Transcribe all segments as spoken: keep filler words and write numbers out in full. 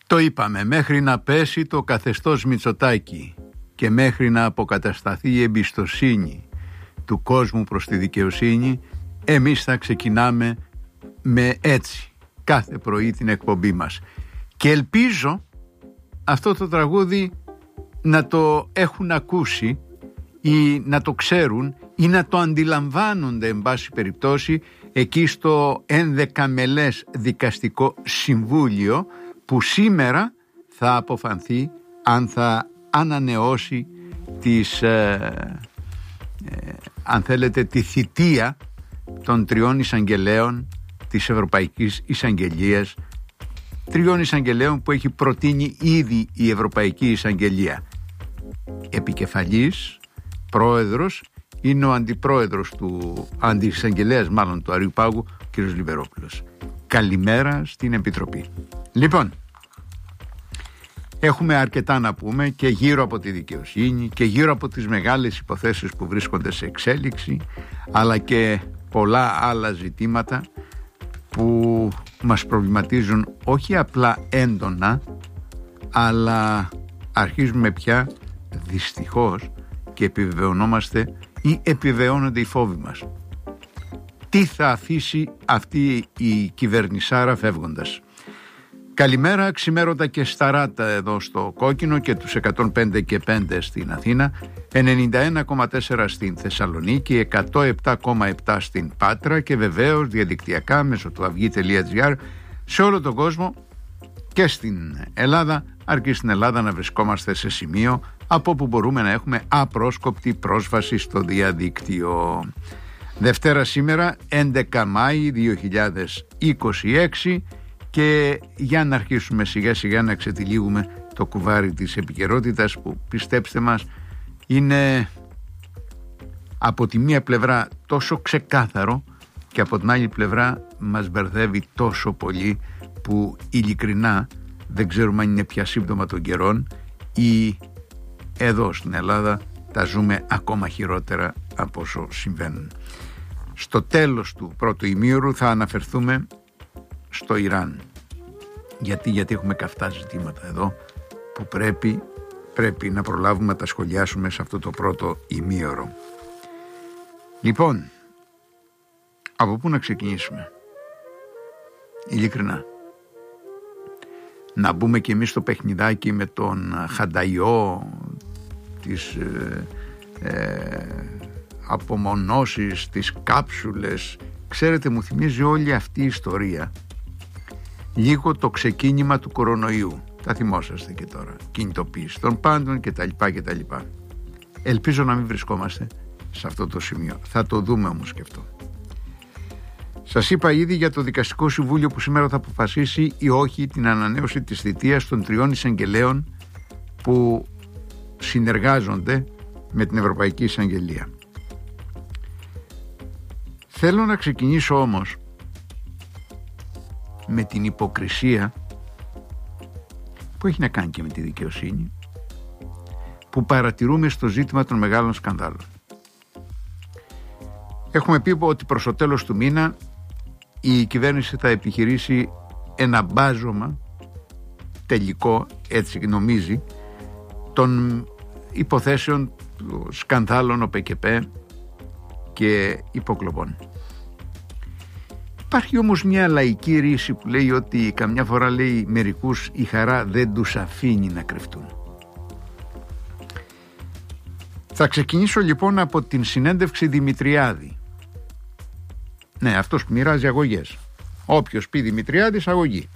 Το είπαμε, μέχρι να πέσει το καθεστώς Μητσοτάκη και μέχρι να αποκατασταθεί η εμπιστοσύνη του κόσμου προς τη δικαιοσύνη, εμείς θα ξεκινάμε με έτσι κάθε πρωί την εκπομπή μας. Και ελπίζω αυτό το τραγούδι να το έχουν ακούσει ή να το ξέρουν ή να το αντιλαμβάνονται εν πάση περιπτώσει εκεί στο ενδεκαμελές δικαστικό συμβούλιο που σήμερα θα αποφανθεί αν θα ανανεώσει τις, ε, ε, αν θέλετε, τη θητεία των τριών εισαγγελέων της Ευρωπαϊκής Εισαγγελίας, τριών εισαγγελέων που έχει προτείνει ήδη η Ευρωπαϊκή Εισαγγελία. Επικεφαλής, πρόεδρος, είναι ο αντιπρόεδρος του αντιεισαγγελέας μάλλον του Αριουπάγου, κ. Λιβερόπουλος. Καλημέρα στην Επιτροπή. Λοιπόν, έχουμε αρκετά να πούμε και γύρω από τη δικαιοσύνη και γύρω από τις μεγάλες υποθέσεις που βρίσκονται σε εξέλιξη, αλλά και πολλά άλλα ζητήματα που μας προβληματίζουν όχι απλά έντονα, αλλά αρχίζουμε πια δυστυχώς και επιβεβαιωνόμαστε ή επιβεβαιώνονται οι φόβοι μας. Τι θα αφήσει αυτή η κυβερνησάρα φεύγοντας? Καλημέρα, ξημέρωτα και σταράτα εδώ στο Κόκκινο και τους εκατόν πέντε και πέντε στην Αθήνα, ενενήντα ένα κόμμα τέσσερα στην Θεσσαλονίκη, εκατόν επτά κόμμα επτά στην Πάτρα και βεβαίως διαδικτυακά μέσω του αυγή τελεία τζι άρ σε όλο τον κόσμο και στην Ελλάδα, αρκεί στην Ελλάδα να βρισκόμαστε σε σημείο από όπου μπορούμε να έχουμε απρόσκοπτη πρόσβαση στο διαδίκτυο. Δευτέρα σήμερα, έντεκα Μάη δύο χιλιάδες είκοσι έξι, και για να αρχίσουμε σιγά σιγά να ξετυλίγουμε το κουβάρι της επικαιρότητας που, πιστέψτε μας, είναι από τη μία πλευρά τόσο ξεκάθαρο και από την άλλη πλευρά μας μπερδεύει τόσο πολύ που ειλικρινά δεν ξέρουμε αν είναι πια σύμπτωμα των καιρών ή εδώ στην Ελλάδα τα ζούμε ακόμα χειρότερα από όσο συμβαίνουν. Στο τέλος του πρώτου ημίωρου θα αναφερθούμε στο Ιράν. Γιατί, γιατί έχουμε καυτά ζητήματα εδώ που πρέπει, πρέπει να προλάβουμε να τα σχολιάσουμε σε αυτό το πρώτο ημίωρο. Λοιπόν, από πού να ξεκινήσουμε? Ειλικρινά. Να μπούμε και εμείς στο παιχνιδάκι με τον Χανταϊό, τις ε, ε, απομονώσεις, τις κάψουλες. Ξέρετε, μου θυμίζει όλη αυτή η ιστορία λίγο το ξεκίνημα του κορονοϊού. Τα θυμόσαστε και τώρα. Κινητοποίηση των πάντων κτλ. κτλ. Ελπίζω να μην βρισκόμαστε σε αυτό το σημείο. Θα το δούμε όμως και αυτό. Σας είπα ήδη για το Δικαστικό Συμβούλιο που σήμερα θα αποφασίσει ή όχι την ανανέωση της θητείας των τριών εισαγγελέων που συνεργάζονται με την Ευρωπαϊκή Εισαγγελία. Θέλω να ξεκινήσω όμως με την υποκρισία που έχει να κάνει και με τη δικαιοσύνη που παρατηρούμε στο ζήτημα των μεγάλων σκανδάλων. Έχουμε πει ότι προς το τέλος του μήνα η κυβέρνηση θα επιχειρήσει ένα μπάζωμα τελικό, έτσι νομίζει, των υποθέσεων σκανδάλων ΟΠΕΚΕΠΕ και υποκλοπών. Υπάρχει όμως μια λαϊκή ρίση που λέει ότι καμιά φορά, λέει, μερικούς η χαρά δεν τους αφήνει να κρυφτούν. Θα ξεκινήσω λοιπόν από την συνέντευξη Δημητριάδη. Ναι, αυτός που μοιράζει αγωγές. Όποιος πει Δημητριάδης, αγωγή.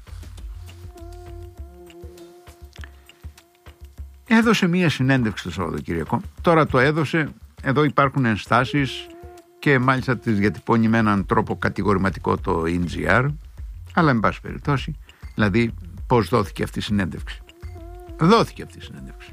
Έδωσε μία συνέντευξη το Σαββατοκύριακο. Τώρα το έδωσε, εδώ υπάρχουν ενστάσεις και μάλιστα τις διατυπώνει με έναν τρόπο κατηγορηματικό το εν τζι αρ, αλλά εν πάση περιπτώσει, δηλαδή πώς δόθηκε αυτή η συνέντευξη. Δόθηκε αυτή η συνέντευξη.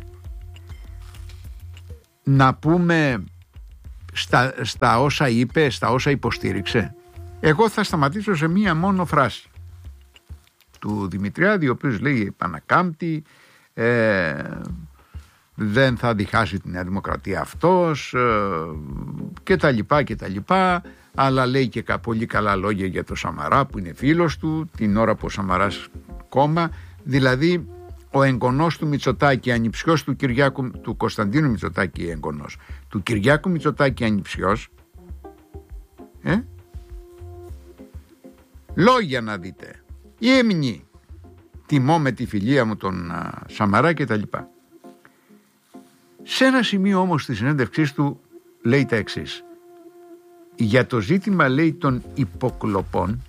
Να πούμε στα, στα όσα είπε, στα όσα υποστήριξε. Εγώ θα σταματήσω σε μία μόνο φράση του Δημητριάδη, ο οποίος λέει επανακάμπτει, ε, δεν θα διχάσει τη Νέα Δημοκρατία αυτός ε, και τα λοιπά και τα λοιπά, αλλά λέει και πολύ καλά λόγια για το Σαμαρά που είναι φίλος του την ώρα που ο Σαμαράς κόμμα Δηλαδή ο εγγονός του Μητσοτάκη, ανιψιός του Κυριάκου, του Κωνσταντίνου Μητσοτάκη, εγγονός του Κυριάκου Μητσοτάκη, ανιψιός, ε? Λόγια να δείτε, η έμεινη τιμώ με τη φιλία μου τον α, Σαμαρά και τα λοιπά. Σε ένα σημείο όμως της συνέντευξής του λέει τα εξής: για το ζήτημα, λέει, των υποκλοπών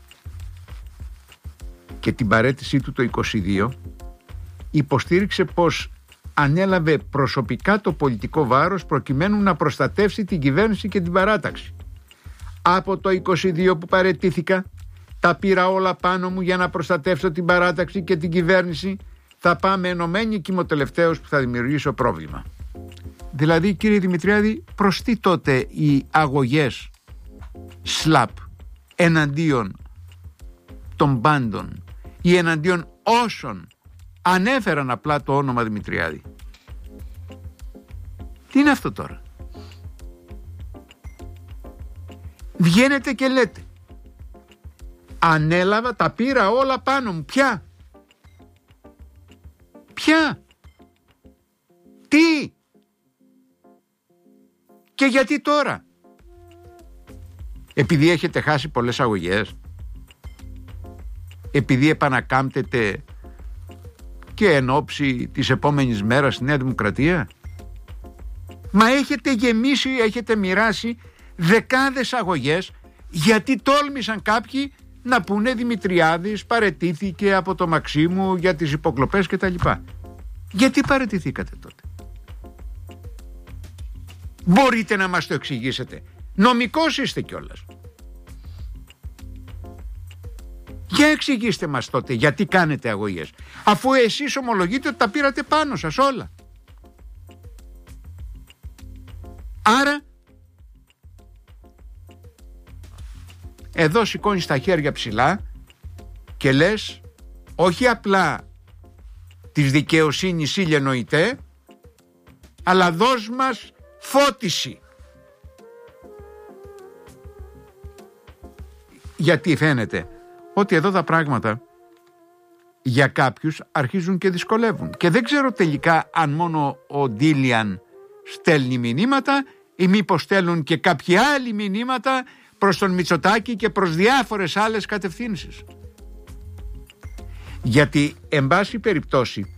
και την παραίτησή του το είκοσι δύο, υποστήριξε πως ανέλαβε προσωπικά το πολιτικό βάρος προκειμένου να προστατεύσει την κυβέρνηση και την παράταξη. Από το είκοσι δύο που παραιτήθηκα, τα πήρα όλα πάνω μου για να προστατεύσω την παράταξη και την κυβέρνηση. Θα πάμε ενωμένοι και είμαι ο τελευταίος που θα δημιουργήσω πρόβλημα. Δηλαδή, κύριε Δημητριάδη, προς τι τότε οι αγωγές σλαπ εναντίον των μπάντων ή εναντίον όσων ανέφεραν απλά το όνομα Δημητριάδη? Τι είναι αυτό τώρα? Βγαίνετε και λέτε ανέλαβα, τα πήρα όλα πάνω μου. Ποια? Ποια? Τι? Και γιατί τώρα? Επειδή έχετε χάσει πολλές αγωγές? Επειδή επανακάμπτετε και εν ώψη της επόμενης μέρας στη Νέα Δημοκρατία? Μα έχετε γεμίσει, έχετε μοιράσει δεκάδες αγωγές. Γιατί τόλμησαν κάποιοι να πούνε Δημητριάδης παραιτήθηκε από το Μαξίμου για τις υποκλοπές και τα λοιπά? Γιατί παραιτηθήκατε τότε? Μπορείτε να μας το εξηγήσετε? Νομικός είστε κιόλας. Για εξηγήστε μας τότε γιατί κάνετε αγωγές, αφού εσείς ομολογείτε ότι τα πήρατε πάνω σας όλα. Άρα εδώ σηκώνεις τα χέρια ψηλά και λες όχι απλά της δικαιοσύνης ήλια νοητέ, αλλά δώσ' μας φώτιση. Γιατί φαίνεται ότι εδώ τα πράγματα για κάποιους αρχίζουν και δυσκολεύουν. Και δεν ξέρω τελικά αν μόνο ο Ντίλιαν στέλνει μηνύματα ή μήπως στέλνουν και κάποιοι άλλοι μηνύματα προς τον Μητσοτάκη και προς διάφορες άλλες κατευθύνσεις. Γιατί εν πάση περιπτώσει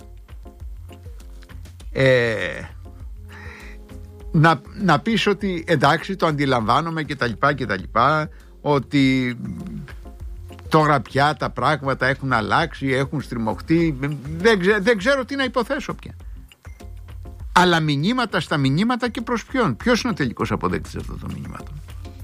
ε, να, να πεις ότι εντάξει το αντιλαμβάνομαι και τα λοιπά και τα λοιπά, ότι τώρα πια τα πράγματα έχουν αλλάξει, έχουν στριμωχτεί, δεν, ξέ, δεν ξέρω τι να υποθέσω πια. Αλλά μηνύματα στα μηνύματα και προς ποιον? Ποιος είναι ο τελικός αποδέκτης αυτών των μηνύματων?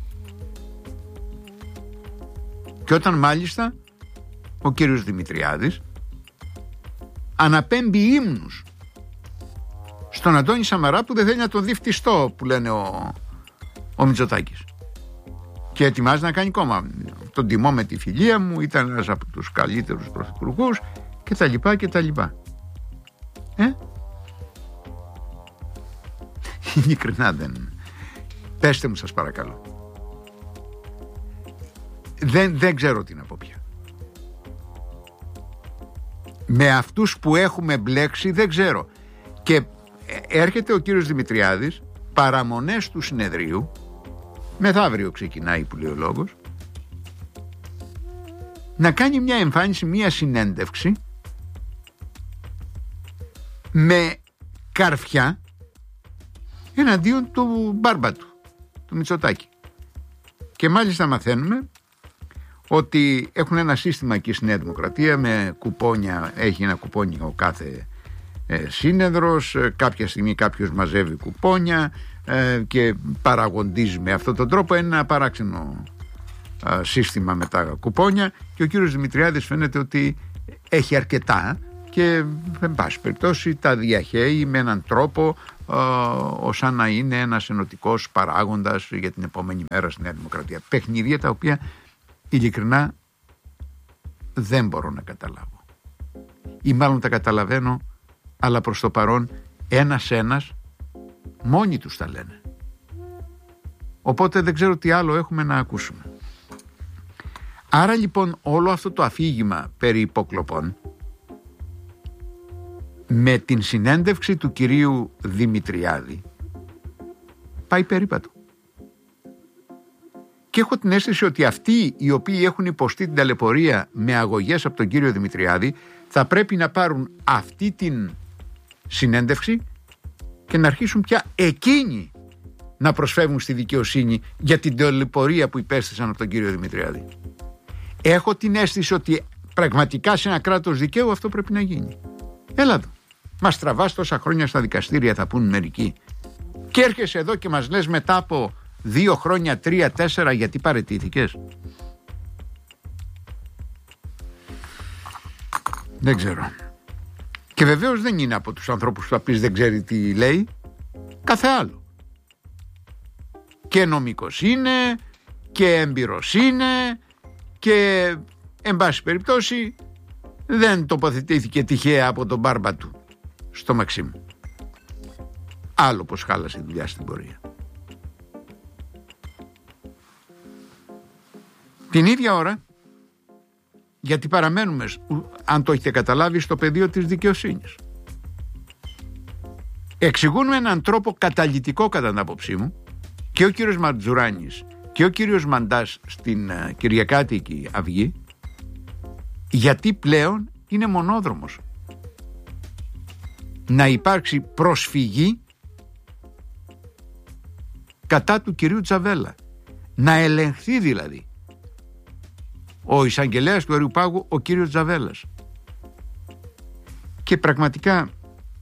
Και όταν μάλιστα ο κύριος Δημητριάδης αναπέμπει ύμνους στον Αντώνη Σαμαρά που δεν θέλει να τον δει φτιστό, που λένε ο, ο Μητσοτάκης, και ετοιμάζει να κάνει κόμμα. Τον τιμώ με τη φιλία μου, ήταν ένας από τους καλύτερους πρωθυπουργούς και τα λοιπά και τα λοιπά. Ε? Ειλικρινά δεν. Πέστε μου σας παρακαλώ. Δεν, δεν ξέρω τι να πω πια. Με αυτούς που έχουμε μπλέξει δεν ξέρω. Και έρχεται ο κύριος Δημητριάδης, παραμονές του συνεδρίου, μεθαύριο ξεκινάει που λέει ο λόγος, να κάνει μια εμφάνιση, μια συνέντευξη με καρφιά εναντίον του μπάρμπα του, του Μητσοτάκη. Και μάλιστα μαθαίνουμε ότι έχουν ένα σύστημα εκεί στη Νέα Δημοκρατία με κουπόνια, έχει ένα κουπόνι ο κάθε ε, σύνεδρος, ε, κάποια στιγμή κάποιος μαζεύει κουπόνια ε, και παραγοντίζει με αυτόν τον τρόπο ένα παράξενο ε, σύστημα με τα κουπόνια, και ο κύριος Δημητριάδης φαίνεται ότι έχει αρκετά και εν πάση περιπτώσει τα διαχέει με έναν τρόπο ε, ως να είναι ένας ενωτικός παράγοντας για την επόμενη μέρα στη Νέα Δημοκρατία. Παιχνίδια τα οποία ειλικρινά δεν μπορώ να καταλάβω, ή μάλλον τα καταλαβαίνω, αλλά προς το παρόν ένας ένας μόνοι τους τα λένε. Οπότε δεν ξέρω τι άλλο έχουμε να ακούσουμε. Άρα λοιπόν όλο αυτό το αφήγημα περί υποκλοπών με την συνέντευξη του κυρίου Δημητριάδη πάει περίπατο. Και έχω την αίσθηση ότι αυτοί οι οποίοι έχουν υποστεί την ταλαιπωρία με αγωγές από τον κύριο Δημητριάδη θα πρέπει να πάρουν αυτή την συνέντευξη και να αρχίσουν πια εκείνοι να προσφεύγουν στη δικαιοσύνη για την ταλαιπωρία που υπέστησαν από τον κύριο Δημητριάδη. Έχω την αίσθηση ότι πραγματικά σε ένα κράτος δικαίου αυτό πρέπει να γίνει. Έλα εδώ. Μας τραβάς τόσα χρόνια στα δικαστήρια, θα πούν μερικοί. Και έρχεσαι εδώ και μας λες μετά από δύο χρόνια, τρία, τέσσερα, γιατί παραιτήθηκες. Δεν ξέρω. Και βεβαίως δεν είναι από τους ανθρώπους που θα πεις δεν ξέρει τι λέει. Κάθε άλλο. Και νομικός είναι και έμπειρος είναι και εν πάση περιπτώσει δεν τοποθετήθηκε τυχαία από τον μπάρμπα του στο Μαξίμου. Άλλο πως χάλασε η δουλειά στην πορεία. Την ίδια ώρα, γιατί παραμένουμε, αν το έχετε καταλάβει, στο πεδίο της δικαιοσύνης, εξηγούν με έναν τρόπο καταλυτικό κατά την άποψή μου και ο κύριος Μαρτζουράνης και ο κύριος Μαντάς στην uh, Κυριακάτικη Αυγή, γιατί πλέον είναι μονόδρομος να υπάρξει προσφυγή κατά του κυρίου Τζαβέλα, να ελεγχθεί δηλαδή ο εισαγγελέας του Αριουπάγου, ο κύριος Τζαβέλας. Και πραγματικά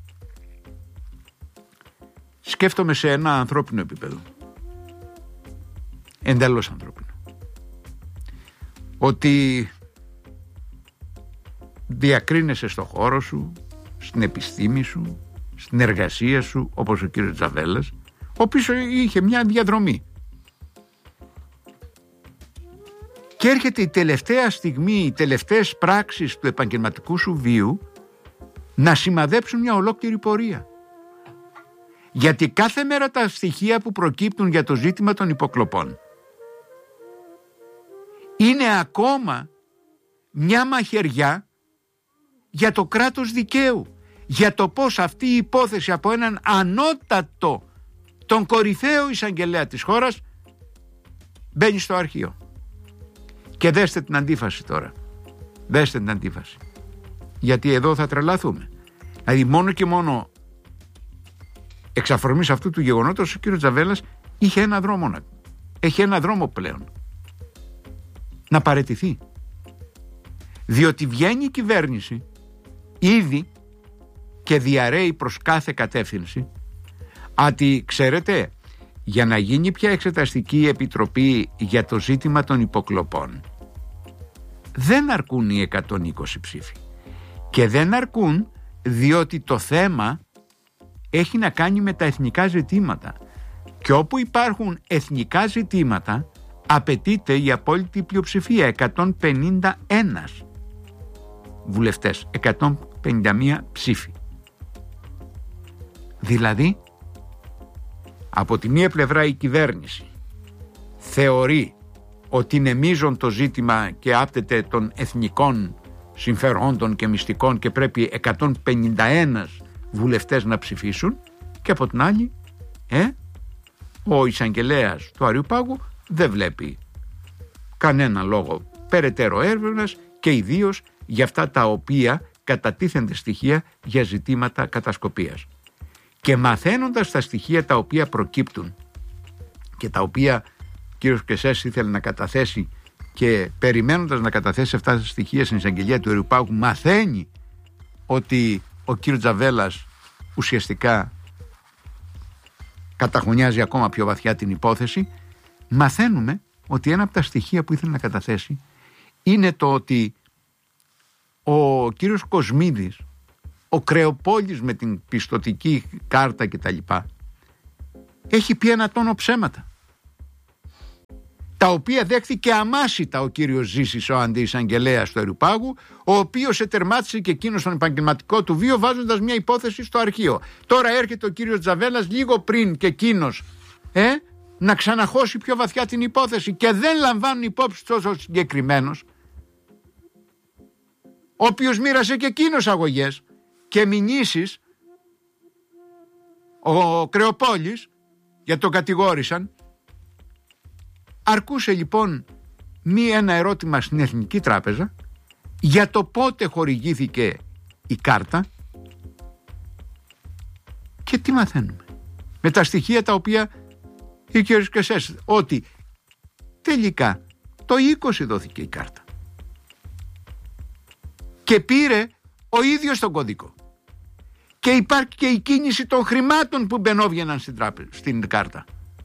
σκέφτομαι σε ένα ανθρώπινο επίπεδο, εντελώς ανθρώπινο, ότι διακρίνεσαι στο χώρο σου, στην επιστήμη σου, στην εργασία σου, όπως ο κύριος Τζαβέλας, ο οποίος είχε μια διαδρομή. Και έρχεται η τελευταία στιγμή, οι τελευταίες πράξεις του επαγγελματικού σου βίου να σημαδέψουν μια ολόκληρη πορεία. Γιατί κάθε μέρα τα στοιχεία που προκύπτουν για το ζήτημα των υποκλοπών είναι ακόμα μια μαχαιριά για το κράτος δικαίου, για το πώς αυτή η υπόθεση από έναν ανώτατο, τον κορυφαίο εισαγγελέα της χώρας, μπαίνει στο αρχείο. Και δέστε την αντίφαση τώρα. Δέστε την αντίφαση. Γιατί εδώ θα τρελαθούμε. Δηλαδή μόνο και μόνο εξ αφορμής αυτού του γεγονότος ο κύριος Τζαβέλας είχε ένα δρόμο να... Έχει ένα δρόμο πλέον. Να παραιτηθεί. Διότι βγαίνει η κυβέρνηση ήδη και διαρρέει προς κάθε κατεύθυνση ότι ξέρετε, για να γίνει πια εξεταστική επιτροπή για το ζήτημα των υποκλοπών δεν αρκούν οι εκατόν είκοσι ψήφοι. Και δεν αρκούν διότι το θέμα έχει να κάνει με τα εθνικά ζητήματα. Και όπου υπάρχουν εθνικά ζητήματα απαιτείται η απόλυτη πλειοψηφία, εκατόν πενήντα ένα βουλευτές, εκατόν πενήντα ένα ψήφοι. Δηλαδή, από τη μία πλευρά η κυβέρνηση θεωρεί ότι είναι μείζον το ζήτημα και άπτεται των εθνικών συμφερόντων και μυστικών και πρέπει εκατόν πενήντα ένα βουλευτές να ψηφίσουν, και από την άλλη ε, ο εισαγγελέας του Αριουπάγου δεν βλέπει κανένα λόγο περαιτέρω έρευνας και ιδίως για αυτά τα οποία κατατίθενται στοιχεία για ζητήματα κατασκοπίας. Και μαθαίνοντας τα στοιχεία τα οποία προκύπτουν και τα οποία ο κύριος Κεσές ήθελε να καταθέσει και περιμένοντας να καταθέσει αυτά τα στοιχεία στην εισαγγελία του Αριουπάγου, μαθαίνει ότι ο κύριος Τζαβέλας ουσιαστικά καταχωνιάζει ακόμα πιο βαθιά την υπόθεση. Μαθαίνουμε ότι ένα από τα στοιχεία που ήθελε να καταθέσει είναι το ότι ο κύριος Κοσμίδης, ο Κρεοπόλης με την πιστωτική κάρτα κτλ, έχει πει ένα τόνο ψέματα, τα οποία δέχθηκε αμάσιτα ο κύριος Ζήσης, ο αντιεισαγγελέας του Αριουπάγου, ο οποίος ετερμάτισε και εκείνος τον επαγγελματικό του βίο βάζοντας μια υπόθεση στο αρχείο. Τώρα έρχεται ο κύριος Τζαβέλας λίγο πριν και εκείνος ε, να ξαναχώσει πιο βαθιά την υπόθεση και δεν λαμβάνουν υπόψη τόσο συγκεκριμένος, ο οποίος μοίρασε και εκείνος αγωγές και μηνύσεις, ο Κρεοπόλης, γιατί τον κατηγόρησαν. Αρκούσε λοιπόν μη ένα ερώτημα στην Εθνική Τράπεζα για το πότε χορηγήθηκε η κάρτα και τι μαθαίνουμε με τα στοιχεία τα οποία είχε ο Κεσές, ότι τελικά το είκοσι δόθηκε η κάρτα και πήρε ο ίδιος τον κωδικό και υπάρχει και η κίνηση των χρημάτων που μπαινόβγαιναν στην, τράπεζα, στην κάρτα.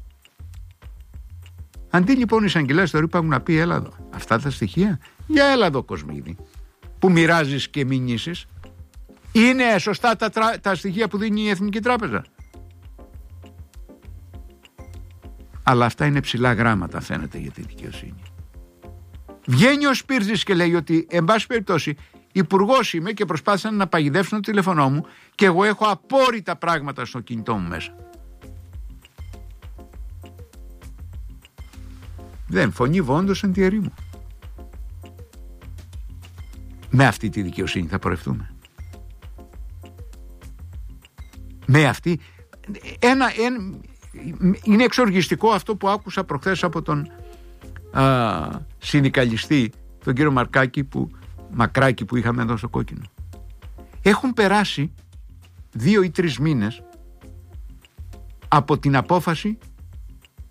Αντί λοιπόν οι εισαγγελέες του είπαν να πει έλα εδώ, αυτά τα στοιχεία, για έλα εδώ Κοσμίδη, που μοιράζεις και μηνύσεις, είναι σωστά τα, τρα... τα στοιχεία που δίνει η Εθνική Τράπεζα? Αλλά αυτά είναι ψηλά γράμματα φαίνεται για τη δικαιοσύνη. Βγαίνει ο Σπύρτζης και λέει ότι εν πάση περιπτώσει υπουργός είμαι και προσπάθησαν να παγιδεύσουν το τηλέφωνό μου και εγώ έχω απόρριτα πράγματα στο κινητό μου μέσα. Δεν φωνή βόντος εν τη ερήμου. Με αυτή τη δικαιοσύνη θα πορευτούμε? Με αυτή ένα, ένα, είναι εξοργιστικό αυτό που άκουσα προχθές από τον α, συνδικαλιστή, τον κύριο Μαρκάκη που, Μακράκη που είχαμε εδώ στο Κόκκινο. Έχουν περάσει δύο ή τρεις μήνες από την απόφαση